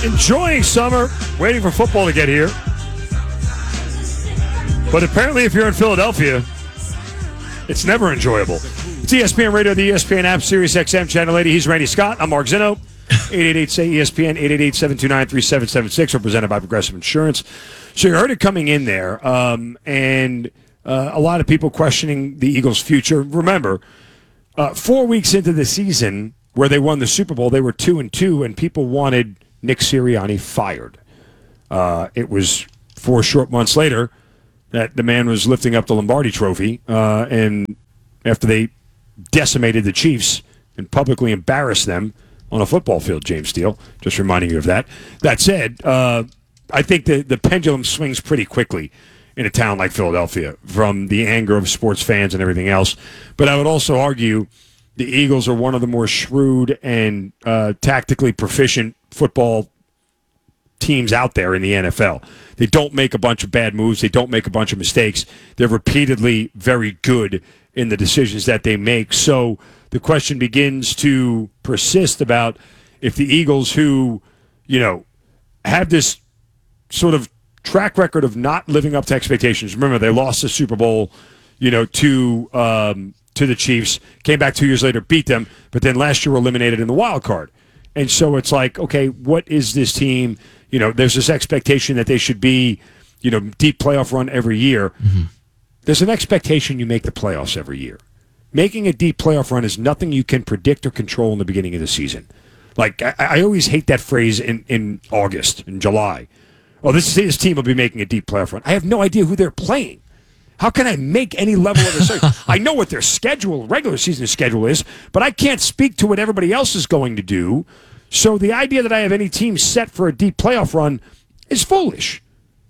enjoying summer, waiting for football to get here. But apparently, if you're in Philadelphia, it's never enjoyable. It's ESPN Radio, the ESPN app, Sirius XM, Channel 80. He's Randy Scott. I'm Mark Zinno. 888-SAY-ESPN, 888-729-3776, represented by Progressive Insurance. So you heard it coming in there, and a lot of people questioning the Eagles' future. Remember, 4 weeks into the season where they won the Super Bowl, they were 2-2, and people wanted Nick Sirianni fired. It was 4 short months later that the man was lifting up the Lombardi Trophy, and after they decimated the Chiefs and publicly embarrassed them on a football field, James Steele, just reminding you of that. That said, I think the pendulum swings pretty quickly in a town like Philadelphia from the anger of sports fans and everything else. But I would also argue the Eagles are one of the more shrewd and tactically proficient football teams out there in the NFL. They don't make a bunch of bad moves. They don't make a bunch of mistakes. They're repeatedly very good in the decisions that they make. So the question begins to persist about if the Eagles, who, have this sort of track record of not living up to expectations. Remember, they lost the Super Bowl, to the Chiefs, came back 2 years later, beat them, but then last year were eliminated in the wild card. And so it's like, okay, what is this team? There's this expectation that they should be, deep playoff run every year. Mm-hmm. There's an expectation you make the playoffs every year. Making a deep playoff run is nothing you can predict or control in the beginning of the season. Like, I always hate that phrase in August, in July. Oh, this team will be making a deep playoff run. I have no idea who they're playing. How can I make any level of decision? I know what their regular season schedule is, but I can't speak to what everybody else is going to do. So the idea that I have any team set for a deep playoff run is foolish.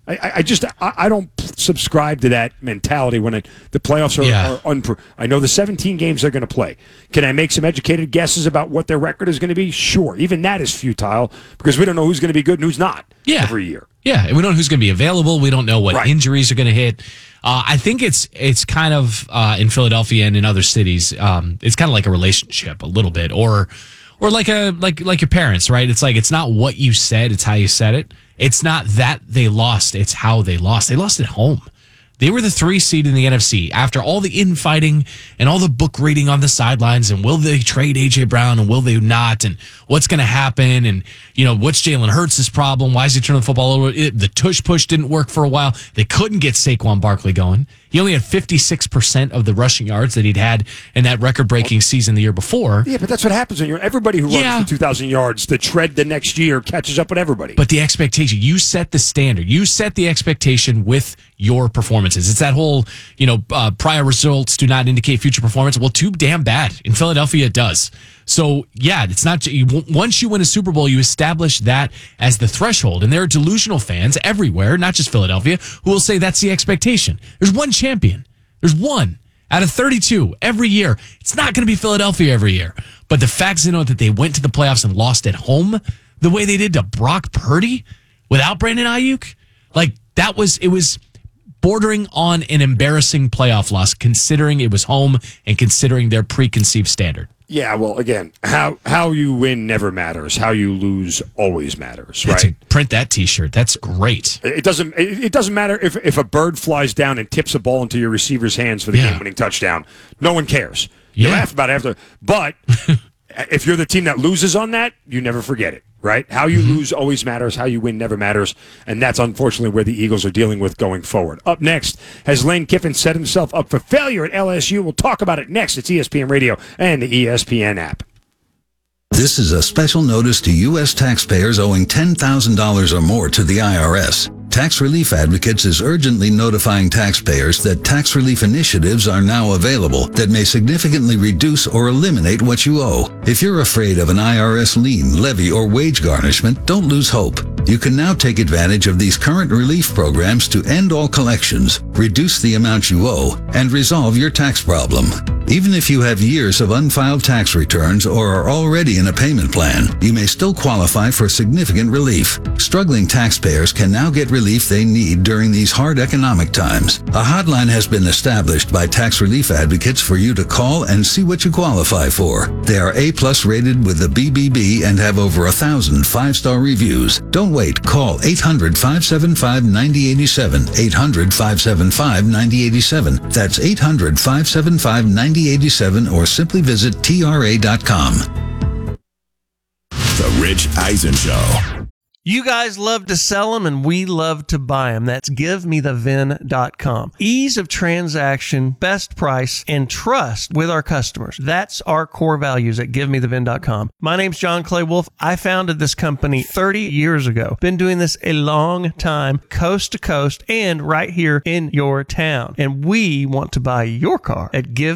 I don't subscribe to that mentality when the playoffs are I know the 17 games they're going to play. Can I make some educated guesses about what their record is going to be? Sure. Even that is futile because we don't know who's going to be good and who's not every year. Yeah, and we don't know who's going to be available. We don't know what injuries are going to hit. I think it's kind of in Philadelphia and in other cities. It's kind of like a relationship a little bit, or like your parents, right? It's like it's not what you said; it's how you said it. It's not that they lost; it's how they lost. They lost at home. They were the 3 seed in the NFC after all the infighting and all the book reading on the sidelines. And will they trade A.J. Brown and will they not? And what's going to happen? And, what's Jalen Hurts' problem? Why is he turning the football over? The tush push didn't work for a while. They couldn't get Saquon Barkley going. He only had 56% of the rushing yards that he'd had in that record-breaking season the year before. Yeah, but that's what happens when everybody who runs for 2,000 yards, the tread the next year catches up with everybody. But the expectation, you set the standard. You set the expectation with your performances. It's that whole, prior results do not indicate future performance. Well, too damn bad. In Philadelphia, it does. So, it's not. Once you win a Super Bowl, you establish that as the threshold. And there are delusional fans everywhere, not just Philadelphia, who will say that's the expectation. There's one champion. There's one out of 32 every year. It's not going to be Philadelphia every year. But the fact, that they went to the playoffs and lost at home the way they did to Brock Purdy without Brandon Ayuk, it was bordering on an embarrassing playoff loss, considering it was home and considering their preconceived standard. Yeah, well, again, how you win never matters. How you lose always matters, right? Print that T-shirt. That's great. It doesn't matter if a bird flies down and tips a ball into your receiver's hands for the game-winning touchdown. No one cares. You laugh about it after. But if you're the team that loses on that, you never forget it, right? How you lose always matters. How you win never matters. And that's unfortunately where the Eagles are dealing with going forward. Up next, has Lane Kiffin set himself up for failure at LSU? We'll talk about it next. It's ESPN Radio and the ESPN app. This is a special notice to U.S. taxpayers owing $10,000 or more to the IRS. Tax Relief Advocates is urgently notifying taxpayers that tax relief initiatives are now available that may significantly reduce or eliminate what you owe. If you're afraid of an IRS lien, levy, or wage garnishment, don't lose hope. You can now take advantage of these current relief programs to end all collections, reduce the amount you owe, and resolve your tax problem. Even if you have years of unfiled tax returns or are already in a payment plan, you may still qualify for significant relief. Struggling taxpayers can now get relief they need during these hard economic times. A hotline has been established by tax relief advocates for you to call and see what you qualify for. They are A+ rated with the BBB and have over 1,000 5-star reviews. Don't wait. Call 800-575-9087. 800-575-9087. That's 800-575-9087 or simply visit TRA.com. The Rich Eisen Show. You guys love to sell them, and we love to buy them. That's GiveMeTheVin.com. Ease of transaction, best price, and trust with our customers. That's our core values at GiveMeTheVin.com. My name's John Clay Wolf. I founded this company 30 years ago. Been doing this a long time, coast to coast, and right here in your town. And we want to buy your car at